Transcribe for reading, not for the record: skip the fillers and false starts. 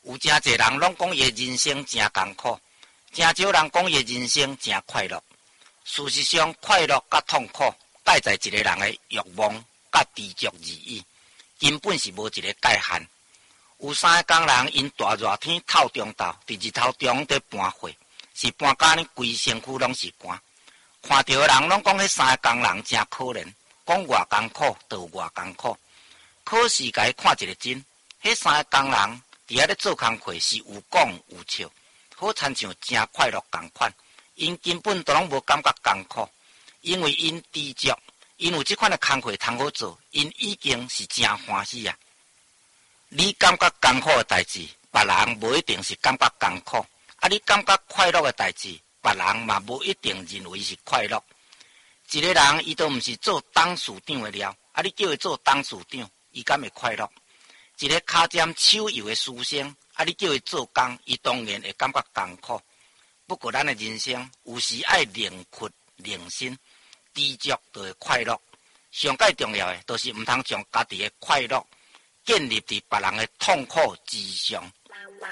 有真侪人拢讲伊的人生真艰苦，真少人讲伊的人生真快乐。事实上，快乐甲痛苦盖在一个人的欲望甲知足而已，根本是无一个界限。有3个工人因大热天透中昼，伫日头中伫搬货，是搬甲呢规身躯拢是汗。看到的人拢讲迄3个工人真可怜，讲偌艰苦就有偌艰苦。可是甲伊看一个真，迄3个工人伫遐咧做工课是有讲有笑，好亲像真快乐共款。因根本都拢无感觉艰苦，因为因知足，因有即款的工课通好做，因已经是真欢喜啊。你感觉艰苦的代志，别人无一定是感觉艰苦；啊，你感觉快乐的代志，别人嘛无一定认为是快乐。一个人伊都毋是做董事长的了，啊，你叫伊做董事长，伊敢会快乐？一个脚尖手油的书生，啊，你叫伊做工，伊当然会感觉艰苦。不过咱的人生有时爱宁屈宁伸，知足就会快乐。上界重要的，就是毋通将家己的快乐建立伫别人的痛苦之上。